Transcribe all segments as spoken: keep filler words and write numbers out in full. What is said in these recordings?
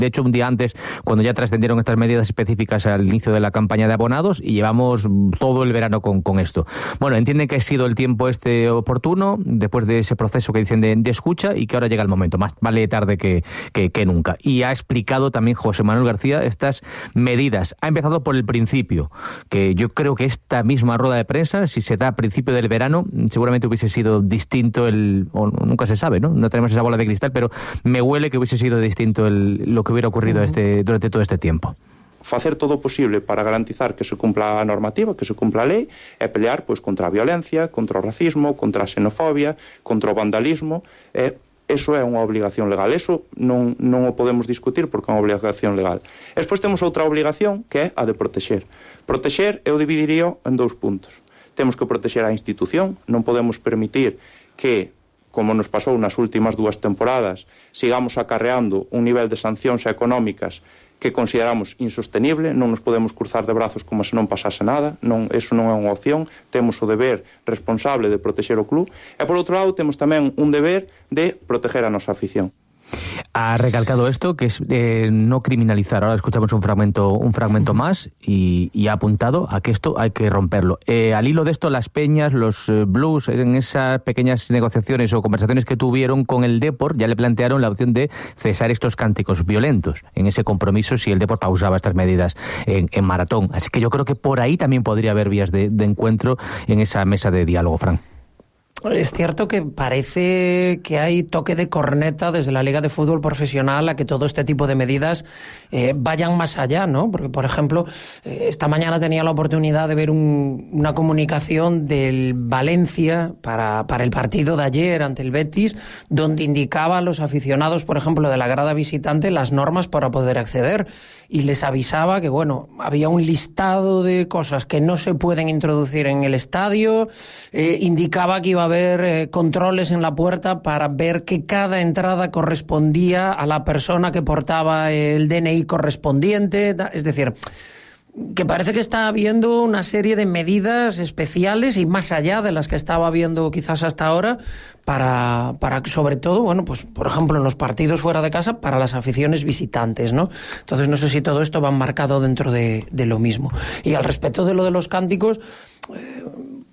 de hecho un día antes, cuando ya trascendieron estas medidas específicas al inicio de la campaña de abonados, y llevamos todo el verano con, con esto. Bueno, entienden que ha sido el tiempo este oportuno, después de ese proceso que dicen de, de escucha, y que ahora llega el momento, más vale tarde que, que, que nunca. Y ha explicado también José Manuel García estas medidas. Ha empezado por el principio, que yo creo que esta misma rueda de prensa, si se da a principio del verano, seguramente hubiese sido distinto el, o nunca se sabe, ¿no? No tenemos esa bola de cristal, pero me huele que hubiese sido distinto el, lo que hubiera ocurrido este, durante todo este tiempo. Facer todo o posible para garantizar que se cumpla a normativa, que se cumpla a lei, e pelear pois contra a violencia, contra o racismo, contra a xenofobia, contra o vandalismo. E eso é unha obligación legal. Eso non, non o podemos discutir porque é unha obligación legal. E despois temos outra obligación que é a de protexer. Protexer eu dividiría en dous puntos. Temos que protexer a institución, non podemos permitir que, como nos pasou nas últimas dúas temporadas, sigamos acarreando un nivel de sancións económicas que consideramos insostenible. Non nos podemos cruzar de brazos como se non pasase nada, non, eso non é unha opción. Temos o deber responsable de protexer o club, e por outro lado temos tamén un deber de proteger a nosa afición. Ha recalcado esto, que es eh, no criminalizar. Ahora escuchamos un fragmento un fragmento más y, y ha apuntado a que esto hay que romperlo. Eh, al hilo de esto, las peñas, los eh, blues, en esas pequeñas negociaciones o conversaciones que tuvieron con el Depor, ya le plantearon la opción de cesar estos cánticos violentos en ese compromiso si el Depor pausaba estas medidas en, en Maratón. Así que yo creo que por ahí también podría haber vías de, de encuentro en esa mesa de diálogo, Fran. Es cierto que parece que hay toque de corneta desde la Liga de Fútbol Profesional a que todo este tipo de medidas eh, vayan más allá, ¿no? Porque, por ejemplo, eh, esta mañana tenía la oportunidad de ver un, una comunicación del Valencia para, para el partido de ayer ante el Betis, donde indicaba a los aficionados, por ejemplo, de la grada visitante, las normas para poder acceder. Y les avisaba que, bueno, había un listado de cosas que no se pueden introducir en el estadio, eh, indicaba que iba a haber eh, controles en la puerta para ver que cada entrada correspondía a la persona que portaba el D N I correspondiente, es decir, que parece que está habiendo una serie de medidas especiales y más allá de las que estaba habiendo quizás hasta ahora para, para sobre todo, bueno, pues por ejemplo en los partidos fuera de casa para las aficiones visitantes, ¿no? Entonces no sé si todo esto va enmarcado dentro de, de lo mismo. Y al respecto de lo de los cánticos, eh,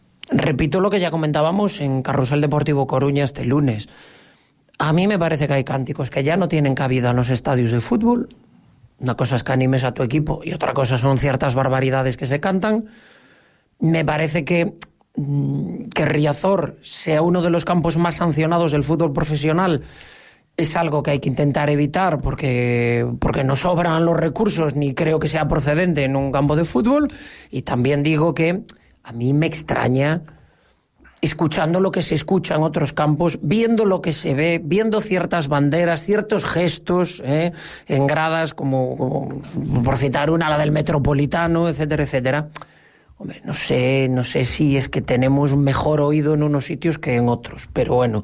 repito lo que ya comentábamos en Carrusel Deportivo Coruña este lunes. A mí me parece que hay cánticos que ya no tienen cabida en los estadios de fútbol. Una cosa es que animes a tu equipo y otra cosa son ciertas barbaridades que se cantan. Me parece que, que Riazor sea uno de los campos más sancionados del fútbol profesional es algo que hay que intentar evitar porque, porque no sobran los recursos ni creo que sea procedente en un campo de fútbol. Y también digo que a mí me extraña, escuchando lo que se escucha en otros campos, viendo lo que se ve, viendo ciertas banderas, ciertos gestos ¿eh? en gradas, como, como por citar una, la del Metropolitano, etcétera, etcétera. Hombre, no sé, no sé si es que tenemos mejor oído en unos sitios que en otros, pero bueno,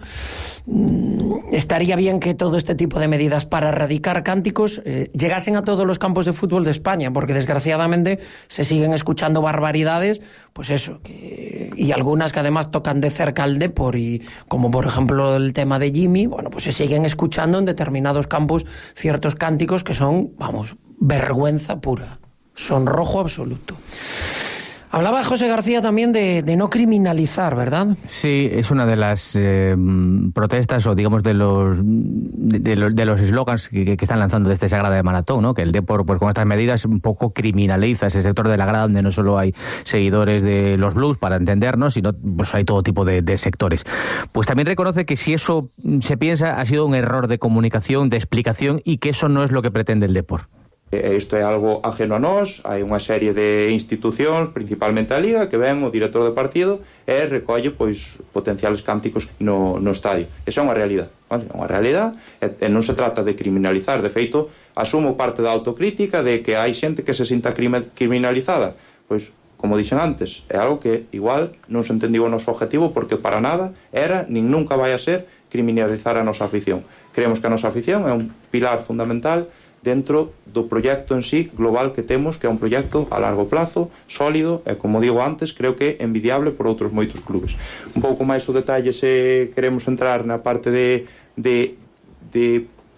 estaría bien que todo este tipo de medidas para erradicar cánticos eh, llegasen a todos los campos de fútbol de España, porque desgraciadamente se siguen escuchando barbaridades, pues eso, que, y algunas que además tocan de cerca al Depor, y como por ejemplo el tema de Jimmy, bueno, pues se siguen escuchando en determinados campos ciertos cánticos que son, vamos, vergüenza pura, sonrojo absoluto. Hablaba José García también de, de no criminalizar, ¿verdad? Sí, es una de las eh, protestas o digamos de los de los de los eslogans que, que están lanzando desde esa grada de Maratón, ¿no? Que el Depor, pues con estas medidas un poco criminaliza ese sector de la grada donde no solo hay seguidores de los blues, para entendernos, sino pues hay todo tipo de, de sectores. Pues también reconoce que si eso se piensa ha sido un error de comunicación, de explicación, y que eso no es lo que pretende el Depor. Isto é algo ajeno a nós, hai unha serie de institucións, principalmente a Liga, que ven o director de partido e recolle pois potenciales cánticos no, no estadio. Esa é unha realidade, vale? É unha realidade e, e non se trata de criminalizar. De feito, asumo parte da autocrítica de que hai xente que se sinta criminalizada. Pois, como dixen antes, é algo que igual non se entendiu o noso objetivo, porque para nada era, nin nunca vai a ser, criminalizar a nosa afición. Creemos que a nosa afición é un pilar fundamental dentro do proxecto en sí global que temos, que é un proxecto a largo plazo, sólido, e como digo antes, creo que é envidiable por outros moitos clubes. Un pouco máis o detalle se queremos entrar na parte de, de, de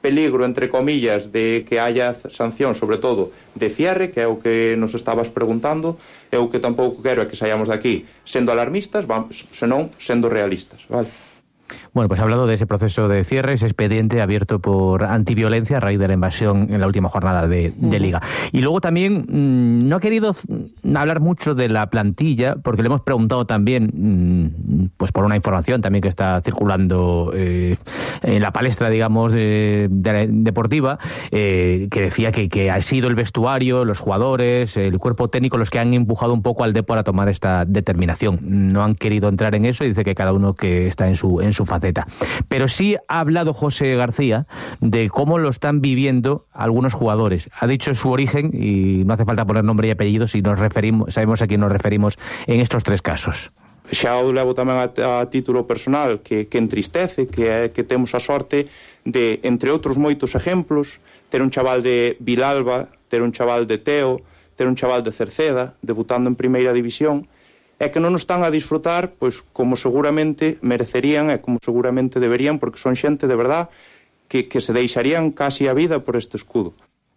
peligro, entre comillas, de que haya sanción, sobre todo de cierre, que é o que nos estabas preguntando. Eu que tampouco quero é que saiamos de aquí sendo alarmistas, vamos, senón sendo realistas, vale? Bueno, pues ha hablado de ese proceso de cierre, ese expediente abierto por antiviolencia a raíz de la invasión en la última jornada de, de Liga. Y luego también mmm, no ha querido hablar mucho de la plantilla, porque le hemos preguntado también, mmm, pues por una información también que está circulando eh, en la palestra, digamos, de, de la deportiva, eh, que decía que, que ha sido el vestuario, los jugadores, el cuerpo técnico los que han empujado un poco al Depor a tomar esta determinación. No han querido entrar en eso y dice que cada uno que está en su, en su faceta. Pero sí ha hablado José García de cómo lo están viviendo algunos jugadores. Ha dicho su origen y no hace falta poner nombre y apellido si nos referimos, sabemos a quién nos referimos en estos tres casos. Xa o levo tamén a, a título personal que, que entristece, que é que temos a sorte de, entre outros moitos exemplos, ter un chaval de Vilalba, ter un chaval de Teo, ter un chaval de Cerceda debutando en primeira división, é que non nos están a disfrutar pois como seguramente merecerían e como seguramente deberían, porque son xente de verdad que, que se deixarían casi a vida por este escudo.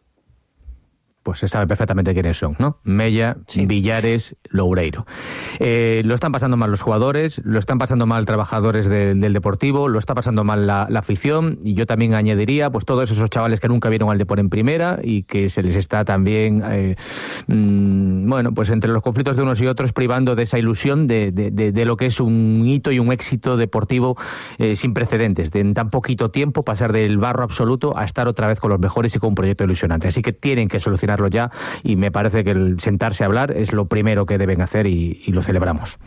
Pues se sabe perfectamente quiénes son, ¿no? Mella, sí. Villares, Loureiro. Eh, lo están pasando mal los jugadores, lo están pasando mal trabajadores de, del Deportivo, lo está pasando mal la, la afición, y yo también añadiría pues todos esos chavales que nunca vieron al Depor en primera y que se les está también, eh, mmm, bueno, pues entre los conflictos de unos y otros privando de esa ilusión de, de, de, de lo que es un hito y un éxito deportivo eh, sin precedentes, de en tan poquito tiempo pasar del barro absoluto a estar otra vez con los mejores y con un proyecto ilusionante. Así que tienen que solucionar ya, y me parece que el sentarse a hablar es lo primero que deben hacer y, y lo celebramos.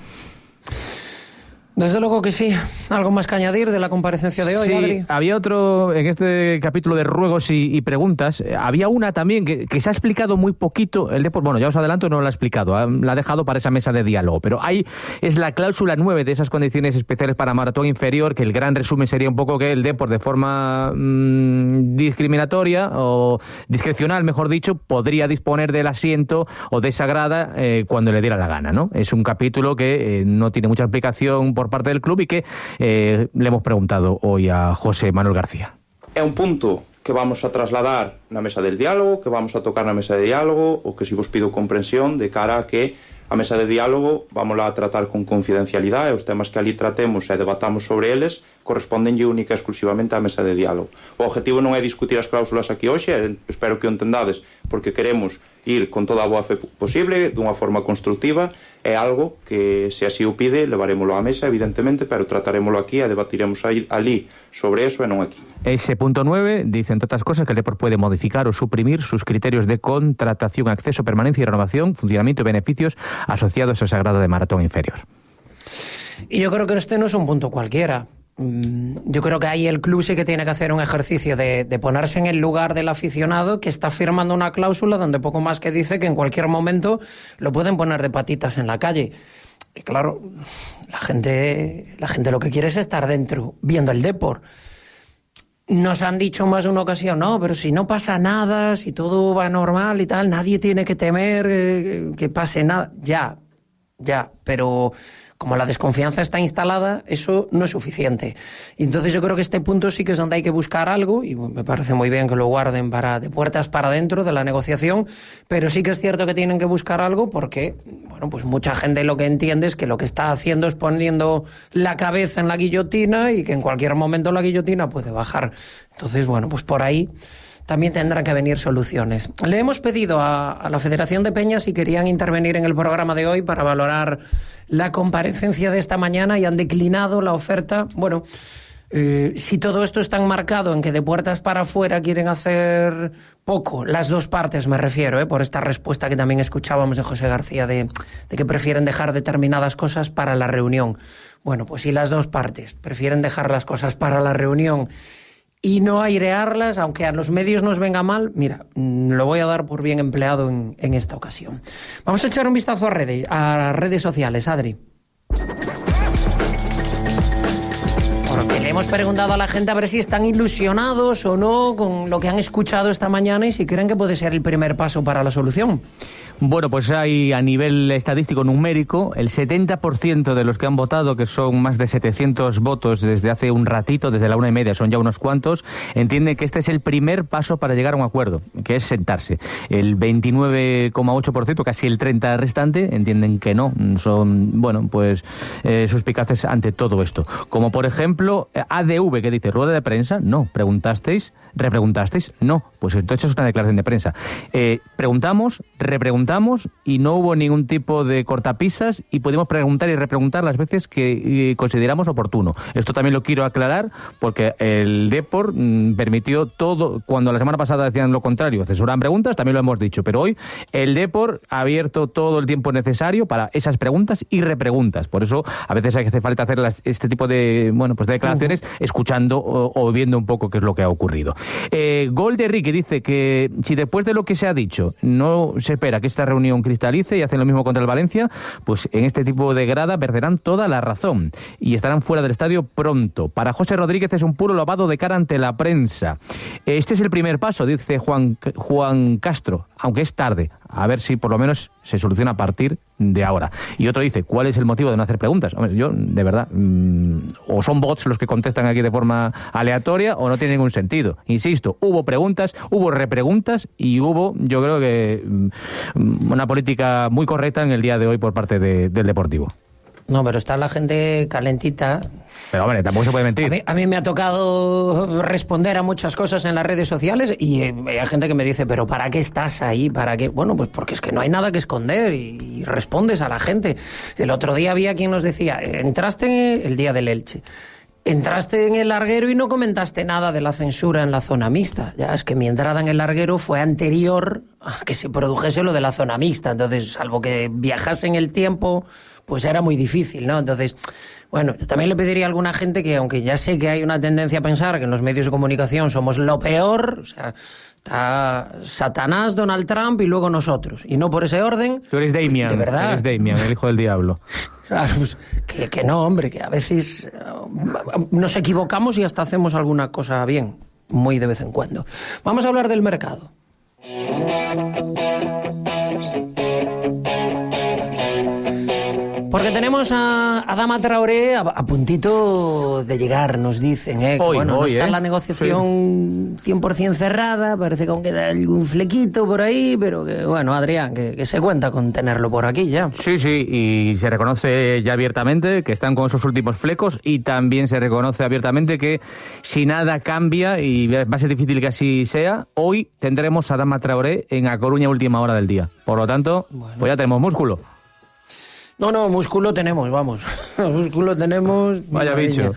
Desde luego que sí. ¿Algo más que añadir de la comparecencia de hoy, sí, Adri? Había otro, en este capítulo de ruegos y, y preguntas, había una también que, que se ha explicado muy poquito. El Depor, bueno, ya os adelanto, no lo ha explicado, la ha dejado para esa mesa de diálogo, pero ahí es la cláusula nueve de esas condiciones especiales para maratón inferior, que el gran resumen sería un poco que el Depor, de forma mmm, discriminatoria o discrecional, mejor dicho, podría disponer del asiento o de esa grada eh, cuando le diera la gana, ¿no? Es un capítulo que eh, no tiene mucha explicación por parte del club y que eh, le hemos preguntado hoy a José Manuel García. É un punto que vamos a trasladar na mesa del diálogo, que vamos a tocar na mesa de diálogo, o que si vos pido comprensión de cara a que a mesa de diálogo vamos a tratar con confidencialidade, os temas que ali tratemos e debatamos sobre eles correspondenlle única e exclusivamente á mesa de diálogo. O objetivo non é discutir as cláusulas aquí hoxe, espero que o entendades, porque queremos ir con toda a boa fe posible, dunha forma constructiva. É algo que, se así o pide, levarémolo á mesa, evidentemente, pero trataremoslo aquí e debatiremos ali sobre eso e non aquí. Ese punto nueve dice, entre otras cosas, que el Depor puede modificar o suprimir sus criterios de contratación, acceso, permanencia y renovación, funcionamiento y beneficios asociados a esa grada de maratón inferior. Y yo creo que este no es un punto cualquiera. Yo creo que ahí el club sí que tiene que hacer un ejercicio de, de ponerse en el lugar del aficionado que está firmando una cláusula donde poco más que dice que en cualquier momento lo pueden poner de patitas en la calle. Y claro, la gente, la gente lo que quiere es estar dentro, viendo el Depor. Nos han dicho más de una ocasión, no, pero si no pasa nada, si todo va normal y tal, nadie tiene que temer eh, que pase nada. Ya, ya, pero como la desconfianza está instalada, eso no es suficiente. Y entonces yo creo que este punto sí que es donde hay que buscar algo, y me parece muy bien que lo guarden para de puertas para adentro de la negociación, pero sí que es cierto que tienen que buscar algo porque, bueno, pues mucha gente lo que entiende es que lo que está haciendo es poniendo la cabeza en la guillotina y que en cualquier momento la guillotina puede bajar. Entonces, bueno, pues por ahí también tendrán que venir soluciones. Le hemos pedido a, a la Federación de Peñas si querían intervenir en el programa de hoy para valorar la comparecencia de esta mañana y han declinado la oferta. Bueno, eh, si todo esto está enmarcado en que de puertas para afuera quieren hacer poco, las dos partes me refiero, eh, por esta respuesta que también escuchábamos de José García de, de que prefieren dejar determinadas cosas para la reunión. Bueno, pues si las dos partes prefieren dejar las cosas para la reunión y no airearlas, aunque a los medios nos venga mal, mira, lo voy a dar por bien empleado en, en esta ocasión. Vamos a echar un vistazo a redes, a redes sociales, Adri. Porque hemos preguntado a la gente a ver si están ilusionados o no con lo que han escuchado esta mañana y si creen que puede ser el primer paso para la solución. Bueno, pues hay a nivel estadístico numérico, el setenta por ciento de los que han votado, que son más de setecientos votos desde hace un ratito, desde la una y media, son ya unos cuantos, entienden que este es el primer paso para llegar a un acuerdo, que es sentarse. El veintinueve coma ocho por ciento, casi el treinta por ciento restante, entienden que no, son, bueno, pues eh, suspicaces ante todo esto. Como por ejemplo, A D V, que dice, rueda de prensa, no, preguntasteis, repreguntasteis, no, pues entonces es una declaración de prensa. Eh, preguntamos, repreguntamos, y no hubo ningún tipo de cortapisas y pudimos preguntar y repreguntar las veces que eh, consideramos oportuno. Esto también lo quiero aclarar porque el Depor mmm, permitió todo, cuando la semana pasada decían lo contrario, censuraban preguntas, también lo hemos dicho, pero hoy el Depor ha abierto todo el tiempo necesario para esas preguntas y repreguntas. Por eso a veces hace falta hacer las, este tipo de, bueno, pues de declaraciones, uh-huh. escuchando o, o viendo un poco qué es lo que ha ocurrido. Eh, Gol de Ricky dice que si después de lo que se ha dicho no se espera que esta reunión cristalice y hacen lo mismo contra el Valencia, pues en este tipo de grada perderán toda la razón y estarán fuera del estadio pronto. Para José Rodríguez es un puro lavado de cara ante la prensa. Este es el primer paso, dice Juan, Juan Castro, aunque es tarde. A ver si por lo menos se soluciona a partir de ahora. Y otro dice, ¿cuál es el motivo de no hacer preguntas? Hombre, yo, de verdad, mmm, o son bots los que contestan aquí de forma aleatoria o no tiene ningún sentido. Insisto, hubo preguntas, hubo repreguntas y hubo, yo creo que, mmm, una política muy correcta en el día de hoy por parte de, del Deportivo. No, pero está la gente calentita. Pero, hombre, tampoco se puede mentir. A mí, a mí me ha tocado responder a muchas cosas en las redes sociales y eh, hay gente que me dice, ¿pero para qué estás ahí? ¿Para qué? Bueno, pues porque es que no hay nada que esconder y, y respondes a la gente. El otro día había quien nos decía, entraste el día del Elche, entraste en el larguero y no comentaste nada de la censura en la zona mixta. Ya es que mi entrada en el larguero fue anterior a que se produjese lo de la zona mixta. Entonces, salvo que viajase en el tiempo, pues era muy difícil, ¿no? Entonces, bueno, también le pediría a alguna gente que, aunque ya sé que hay una tendencia a pensar que en los medios de comunicación somos lo peor, o sea, está Satanás, Donald Trump y luego nosotros. Y no por ese orden. Tú eres Damian, pues, de verdad. Eres Damian, el hijo del diablo. Claro, pues, que, que no, hombre, que a veces uh, nos equivocamos y hasta hacemos alguna cosa bien, muy de vez en cuando. Vamos a hablar del mercado. Porque tenemos a Adama Traoré a, a puntito de llegar, nos dicen, ¿eh? Que, hoy, bueno, hoy, no está ¿eh? la negociación sí. cien por ciento cerrada, parece que aún queda algún flequito por ahí, pero que, bueno, Adrián, que, que se cuenta con tenerlo por aquí ya. Sí, sí, y se reconoce ya abiertamente que están con esos últimos flecos y también se reconoce abiertamente que si nada cambia, y va a ser difícil que así sea, hoy tendremos a Adama Traoré en A Coruña última hora del día. Por lo tanto, bueno, pues ya tenemos músculo. No, no, músculo tenemos, vamos. Músculo tenemos. Vaya bicho.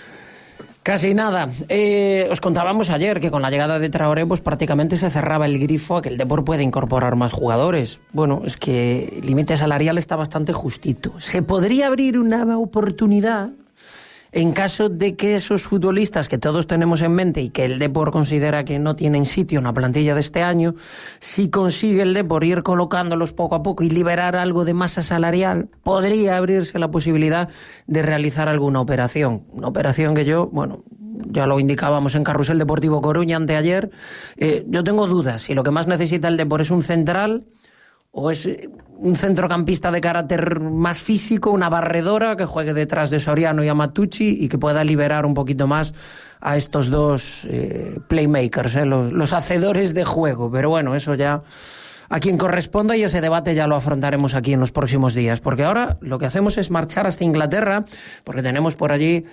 Casi nada. Eh, os contábamos ayer que con la llegada de Traoré pues prácticamente se cerraba el grifo a que el Depor puede incorporar más jugadores. Bueno, es que el límite salarial está bastante justito. Se podría abrir una oportunidad en caso de que esos futbolistas que todos tenemos en mente y que el Depor considera que no tienen sitio en la plantilla de este año, si consigue el Depor ir colocándolos poco a poco y liberar algo de masa salarial, podría abrirse la posibilidad de realizar alguna operación. Una operación que yo, bueno, ya lo indicábamos en Carrusel Deportivo Coruña anteayer, eh, yo tengo dudas si lo que más necesita el Depor es un central o es un centrocampista de carácter más físico, una barredora que juegue detrás de Soriano y Amatucci y que pueda liberar un poquito más a estos dos eh, playmakers, eh, los, los hacedores de juego. Pero bueno, eso ya a quien corresponda, y ese debate ya lo afrontaremos aquí en los próximos días. Porque ahora lo que hacemos es marchar hasta Inglaterra, porque tenemos por allí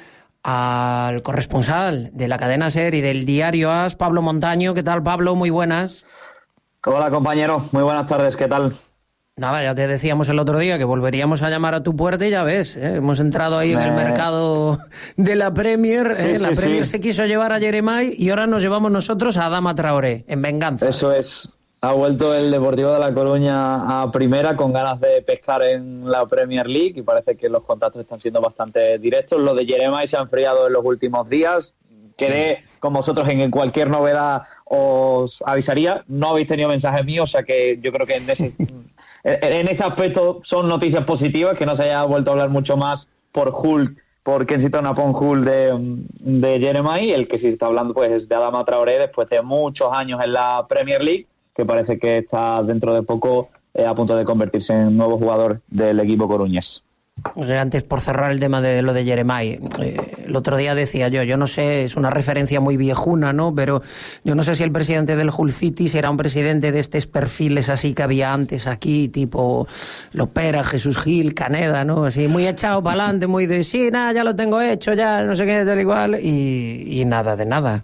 al corresponsal de la cadena SER y del diario AS, Pablo Montaño. ¿Qué tal, Pablo? Muy buenas. Hola, compañero. Muy buenas tardes. ¿Qué tal? Nada, ya te decíamos el otro día que volveríamos a llamar a tu puerta y ya ves, ¿eh? Hemos entrado ahí eh... en el mercado de la Premier. ¿eh? Sí, la sí, Premier sí. Se quiso llevar a Jeremai y ahora nos llevamos nosotros a Adama Traoré, en venganza. Eso es. Ha vuelto el Deportivo de La Coruña a primera con ganas de pescar en la Premier League y parece que los contactos están siendo bastante directos. Lo de Jeremai se ha enfriado en los últimos días. Quedé sí. con vosotros en cualquier novedad os avisaría. No habéis tenido mensajes míos, o sea que yo creo que en ese, en ese aspecto son noticias positivas, que no se haya vuelto a hablar mucho más por Hulk por Kensington upon Hull de, de Jeremy. El que sí está hablando pues es de Adama Traoré, después de muchos años en la Premier League, que parece que está dentro de poco eh, a punto de convertirse en nuevo jugador del equipo coruñés. Antes, por cerrar el tema de lo de Jeremai, eh, el otro día decía yo, yo no sé, es una referencia muy viejuna, ¿no? Pero yo no sé si el presidente del Hull City será un presidente de estos perfiles así que había antes aquí, tipo Lopera, Jesús Gil, Caneda, ¿no? Así, muy echado para adelante, muy de, sí, nada, ya lo tengo hecho, ya no sé qué, tal igual, y, y nada de nada.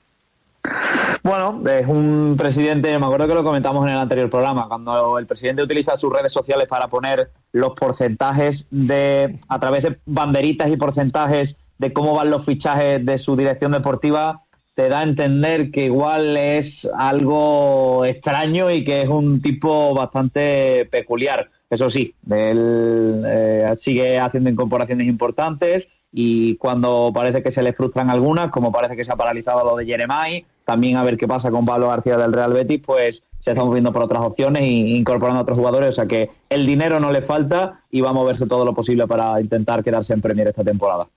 Bueno, es un presidente, me acuerdo que lo comentamos en el anterior programa, cuando el presidente utiliza sus redes sociales para poner los porcentajes de, a través de banderitas y porcentajes de cómo van los fichajes de su dirección deportiva, te da a entender que igual es algo extraño y que es un tipo bastante peculiar. Eso sí, él eh, sigue haciendo incorporaciones importantes y cuando parece que se le frustran algunas, como parece que se ha paralizado lo de Jeremai, también a ver qué pasa con Pablo García del Real Betis, pues se está moviendo por otras opciones e incorporando a otros jugadores, o sea que el dinero no le falta y va a moverse todo lo posible para intentar quedarse en Premier esta temporada.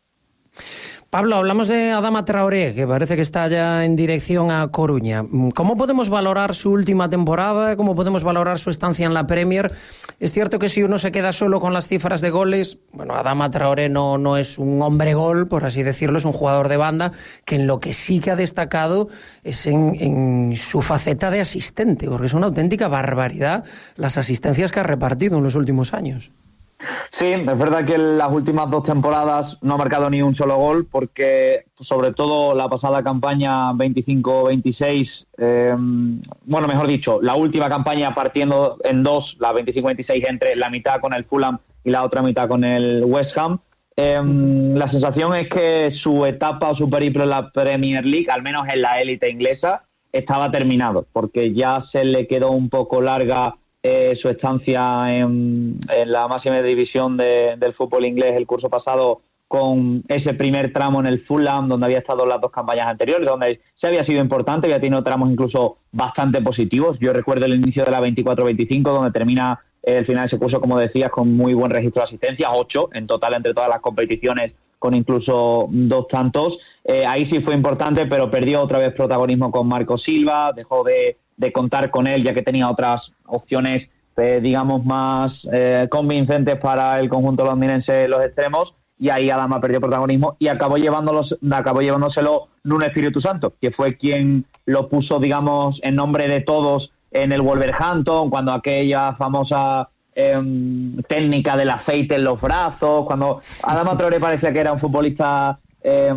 Pablo, hablamos de Adama Traoré, que parece que está ya en dirección a Coruña. ¿Cómo podemos valorar su última temporada? ¿Cómo podemos valorar su estancia en la Premier? Es cierto que si uno se queda solo con las cifras de goles, bueno, Adama Traoré no, no es un hombre gol, por así decirlo, es un jugador de banda, que en lo que sí que ha destacado es en, en su faceta de asistente, porque es una auténtica barbaridad las asistencias que ha repartido en los últimos años. Sí, es verdad que en las últimas dos temporadas no ha marcado ni un solo gol, porque sobre todo la pasada campaña veinticinco veintiséis, eh, bueno, mejor dicho, la última campaña partiendo en dos, la veinticinco veintiséis, entre la mitad con el Fulham y la otra mitad con el West Ham, eh, la sensación es que su etapa o su periplo en la Premier League, al menos en la élite inglesa, estaba terminado, porque ya se le quedó un poco larga Eh, su estancia en, en la máxima división de, del fútbol inglés el curso pasado, con ese primer tramo en el Fulham donde había estado las dos campañas anteriores, donde se había sido importante, había tenido tramos incluso bastante positivos. Yo recuerdo el inicio de la veinticuatro veinticinco, donde termina eh, el final de ese curso, como decías, con muy buen registro de asistencia, ocho en total entre todas las competiciones, con incluso dos tantos. Eh, ahí sí fue importante, pero perdió otra vez protagonismo con Marco Silva, dejó de de contar con él, ya que tenía otras opciones, eh, digamos, más eh, convincentes para el conjunto londinense, los extremos, y ahí Adama perdió protagonismo y acabó llevándolos, acabó llevándoselo Nuno Espíritu Santo, que fue quien lo puso, digamos, en nombre de todos en el Wolverhampton, cuando aquella famosa eh, técnica del aceite en los brazos, cuando Adama Traoré parecía que era un futbolista eh,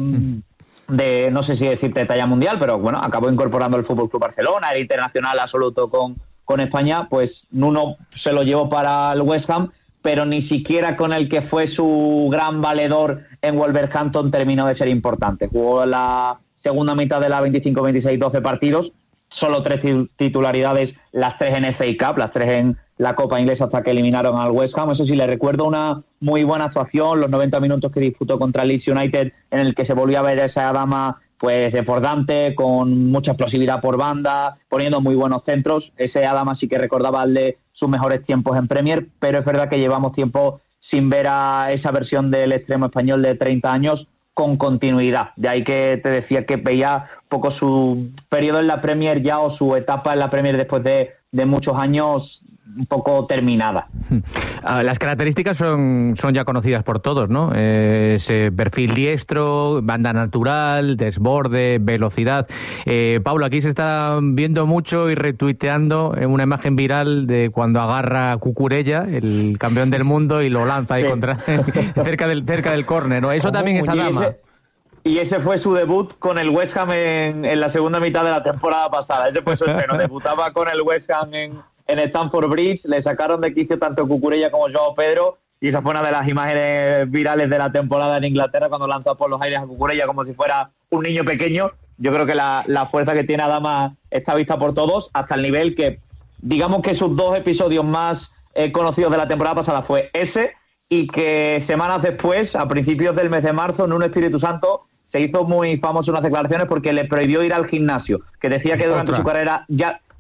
de, no sé si decirte de talla mundial, pero bueno, acabó incorporando el F C Barcelona, el internacional absoluto con, con España, pues Nuno se lo llevó para el West Ham, pero ni siquiera con el que fue su gran valedor en Wolverhampton terminó de ser importante. Jugó la segunda mitad de la veinticinco veintiséis, doce partidos, solo tres titularidades, las tres en F A Cup, las tres en la Copa Inglesa, hasta que eliminaron al West Ham. Eso sí, le recuerdo una muy buena actuación, los noventa minutos que disputó contra Leeds United, en el que se volvió a ver a esa Adama pues desbordante, con mucha explosividad por banda, poniendo muy buenos centros. Ese Adama sí que recordaba el de sus mejores tiempos en Premier, pero es verdad que llevamos tiempo sin ver a esa versión del extremo español de treinta años con continuidad. De ahí que te decía que veía poco su periodo en la Premier ya, o su etapa en la Premier después de, de muchos años, un poco terminada. Las características son, son ya conocidas por todos, ¿no? Eh, ese perfil diestro, banda natural, desborde, velocidad. Eh, Pablo, aquí se está viendo mucho y retuiteando una imagen viral de cuando agarra a Cucurella, el campeón del mundo, y lo lanza ahí sí. contra cerca del cerca del córner, ¿no? Eso también es Adama. Y ese fue su debut con el West Ham en, en la segunda mitad de la temporada pasada. Ese fue su estreno. Debutaba con el West Ham en en Stamford Bridge, le sacaron de quicio tanto Cucurella como Joao Pedro, y esa fue una de las imágenes virales de la temporada en Inglaterra, cuando lanzó por los aires a Cucurella como si fuera un niño pequeño. Yo creo que la, la fuerza que tiene Adama está vista por todos, hasta el nivel que, digamos que sus dos episodios más eh, conocidos de la temporada pasada fue ese, y que semanas después, a principios del mes de marzo, Nuno Espíritu Santo se hizo muy famoso unas declaraciones porque le prohibió ir al gimnasio, que decía que durante Otra. su carrera ya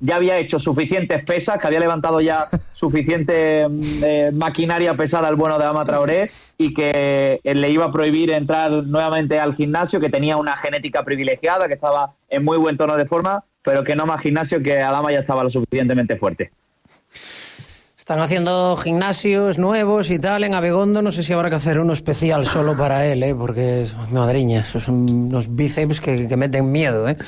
ya había hecho suficientes pesas, que había levantado ya suficiente eh, maquinaria pesada al bueno de Adama Traoré, y que eh, le iba a prohibir entrar nuevamente al gimnasio, que tenía una genética privilegiada, que estaba en muy buen tono de forma, pero que no más gimnasio, que Adama ya estaba lo suficientemente fuerte. Están haciendo gimnasios nuevos y tal en Abegondo. No sé si habrá que hacer uno especial solo para él, ¿eh? Porque, madriña, esos son unos bíceps que, que meten miedo, ¿eh?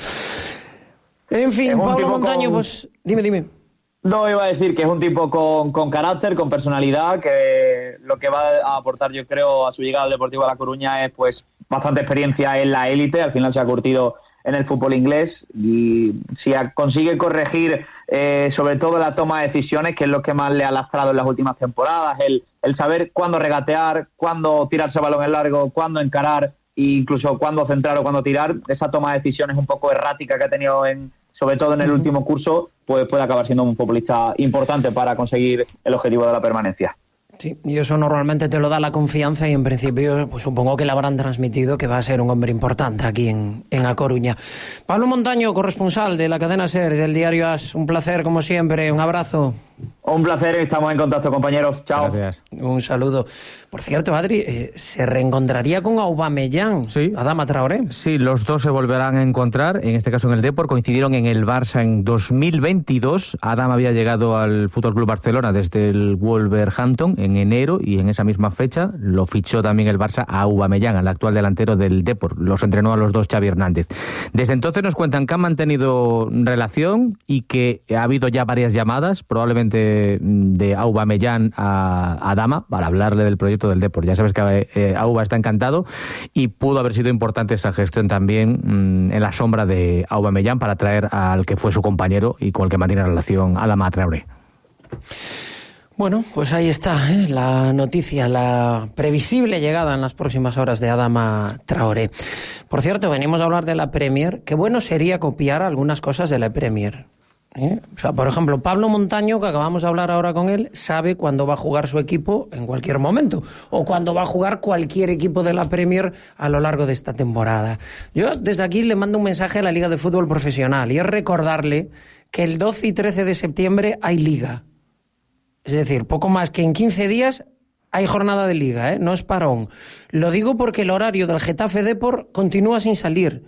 En fin, Pablo Montaño, con... pues dime, dime. No, iba a decir que es un tipo con, con carácter, con personalidad, que lo que va a aportar, yo creo, a su llegada al Deportivo de La Coruña es pues bastante experiencia en la élite. Al final se ha curtido en el fútbol inglés, y si consigue corregir eh, sobre todo la toma de decisiones, que es lo que más le ha lastrado en las últimas temporadas, el, el saber cuándo regatear, cuándo tirarse balón en largo, cuándo encarar, e incluso cuándo centrar o cuándo tirar, esa toma de decisiones un poco errática que ha tenido en, sobre todo en el último curso, pues puede acabar siendo un futbolista importante para conseguir el objetivo de la permanencia. Sí, y eso normalmente te lo da la confianza, y en principio pues supongo que le habrán transmitido que va a ser un hombre importante aquí en, en A Coruña. Pablo Montaño, corresponsal de la cadena SER y del diario AS, un placer como siempre, un abrazo. Un placer, estamos en contacto, compañeros. Chao. Gracias. Un saludo. Por cierto, Adri, eh, ¿se reencontraría con Aubameyang, sí. Adama Traoré? Sí, los dos se volverán a encontrar, en este caso en el Depor. Coincidieron en el Barça en dos mil veintidós. Adama había llegado al F C Barcelona desde el Wolverhampton en enero, y en esa misma fecha lo fichó también el Barça a Aubameyang, al actual delantero del Depor. Los entrenó a los dos Xavi Hernández. Desde entonces nos cuentan que han mantenido relación y que ha habido ya varias llamadas, probablemente de Aubameyang a Adama, para hablarle del proyecto del Depor. Ya sabes que eh, Auba está encantado, y pudo haber sido importante esa gestión también mmm, en la sombra de Aubameyang, para traer al que fue su compañero y con el que mantiene relación, Adama Traoré. Bueno, pues ahí está, ¿eh? La noticia, la previsible llegada en las próximas horas de Adama Traoré. Por cierto, venimos a hablar de la Premier. Qué bueno sería copiar algunas cosas de la Premier. ¿Eh? O sea, por ejemplo, Pablo Montaño, que acabamos de hablar ahora con él, sabe cuándo va a jugar su equipo en cualquier momento, o cuándo va a jugar cualquier equipo de la Premier a lo largo de esta temporada. Yo desde aquí le mando un mensaje a la Liga de Fútbol Profesional, y es recordarle que el doce y trece de septiembre hay Liga. Es decir, poco más que en quince días hay jornada de Liga, ¿eh? No es parón. Lo digo porque el horario del Getafe Depor continúa sin salir.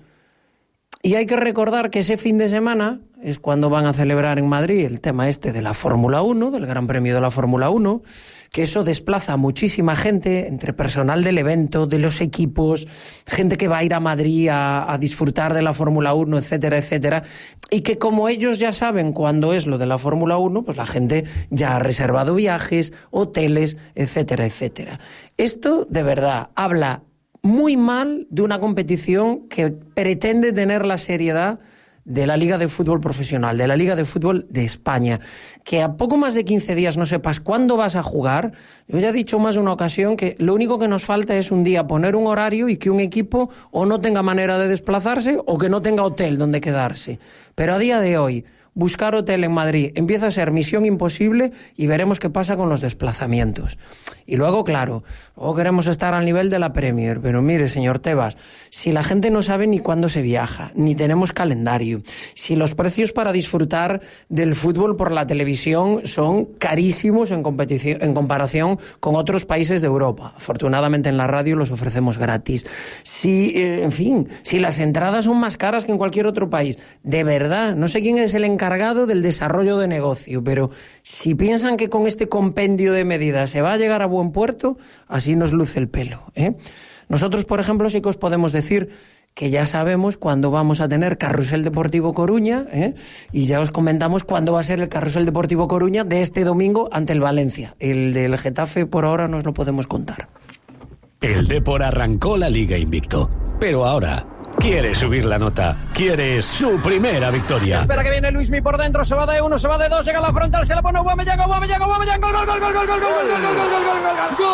Y hay que recordar que ese fin de semana es cuando van a celebrar en Madrid el tema este de la Fórmula uno, del Gran Premio de la Fórmula uno, que eso desplaza a muchísima gente, entre personal del evento, de los equipos, gente que va a ir a Madrid a, a disfrutar de la Fórmula uno, etcétera, etcétera, y que como ellos ya saben cuándo es lo de la Fórmula uno, pues la gente ya ha reservado viajes, hoteles, etcétera, etcétera. Esto, de verdad, habla muy mal de una competición que pretende tener la seriedad de la Liga de Fútbol Profesional, de la Liga de Fútbol de España. Que a poco más de quince días no sepas cuándo vas a jugar. Yo ya he dicho más de una ocasión que lo único que nos falta es un día poner un horario y que un equipo o no tenga manera de desplazarse o que no tenga hotel donde quedarse. Pero a día de hoy, buscar hotel en Madrid empieza a ser misión imposible, y veremos qué pasa con los desplazamientos. Y luego, claro, luego queremos estar al nivel de la Premier, pero mire, señor Tebas, si la gente no sabe ni cuándo se viaja, ni tenemos calendario, si los precios para disfrutar del fútbol por la televisión son carísimos en competición, en comparación con otros países de Europa, afortunadamente en la radio los ofrecemos gratis, si, eh, en fin, si las entradas son más caras que en cualquier otro país, de verdad, no sé quién es el encargado del desarrollo de negocio, pero si piensan que con este compendio de medidas se va a llegar a buen puerto, así nos luce el pelo, ¿eh? Nosotros, por ejemplo, sí que os podemos decir que ya sabemos cuándo vamos a tener Carrusel Deportivo Coruña, ¿eh? Y ya os comentamos cuándo va a ser el Carrusel Deportivo Coruña de este domingo ante el Valencia. El del Getafe por ahora no os lo podemos contar. El Depor arrancó la Liga invicto, pero ahora quiere subir la nota, quiere su primera victoria. Espera que viene Luismi por dentro, se va de uno, se va de dos, llega a la frontal, se la pone Aubameyang, Aubameyang, Aubameyang, gol, gol, gol, gol, gol, gol, gol, gol, gol, gol, gol, gol, gol.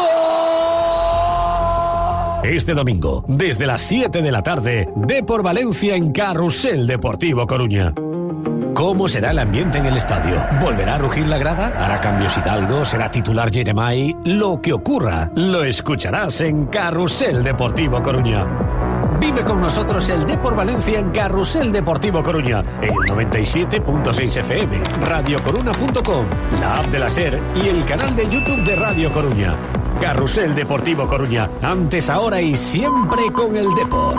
Este domingo, desde las siete de la tarde, Depor Valencia en Carrusel Deportivo Coruña. ¿Cómo será el ambiente en el estadio? ¿Volverá a rugir la grada? ¿Hará cambios Hidalgo? ¿Será titular Jeremai? Lo que ocurra, lo escucharás en Carrusel Deportivo Coruña. Vive con nosotros el Depor Valencia en Carrusel Deportivo Coruña, en el noventa y siete punto seis F M, radio coruna punto com, la app de la SER y el canal de YouTube de Radio Coruña. Carrusel Deportivo Coruña, antes, ahora y siempre con el Depor.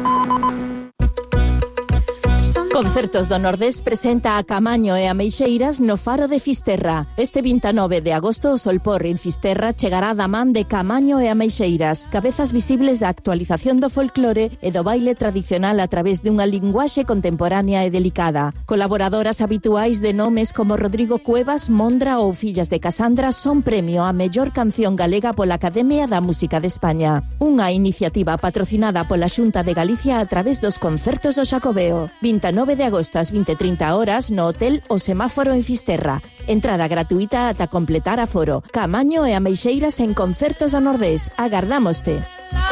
Concertos do Nordés presenta a Camaño e a Meixeiras no Faro de Fisterra. Este veintinueve de agosto o Solpor en Fisterra chegará da man de Camaño e a Meixeiras, cabezas visibles da actualización do folclore e do baile tradicional a través dunha linguaxe contemporánea e delicada. Colaboradoras habituais de nomes como Rodrigo Cuevas, Mondra ou Fillas de Casandra son premio a mellor canción galega pola Academia da Música de España. Unha iniciativa patrocinada pola Xunta de Galicia a través dos concertos do Xacobeo. veintinueve de agosto ás veinte e trinta horas no Hotel O Semáforo en Fisterra. Entrada gratuita ata completar aforo. Camaño e a Meixeiras en Concertos do Nordés. Agardámoste.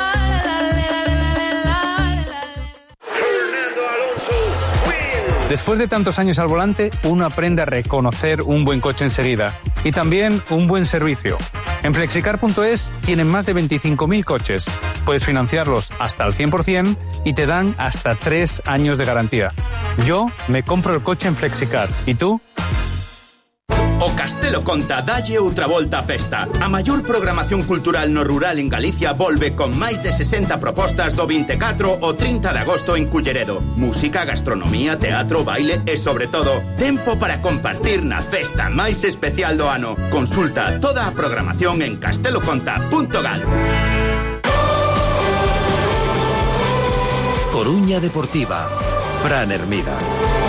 Después de tantos años al volante, uno aprende a reconocer un buen coche enseguida y también un buen servicio. En Flexicar punto es tienen más de veinticinco mil coches. Puedes financiarlos hasta al cien por ciento y te dan hasta tres años de garantía. Yo me compro el coche en Flexicar. ¿Y tú? O Castelo Conta dalle outra volta a festa. A maior programación cultural no rural en Galicia volve con máis de sesenta propostas do veinticuatro ao trinta de agosto en Culleredo. Música, gastronomía, teatro, baile e, sobre todo, tempo para compartir na festa máis especial do ano. Consulta toda a programación en castelo conta punto gal. Coruña Deportiva, Fran Hermida.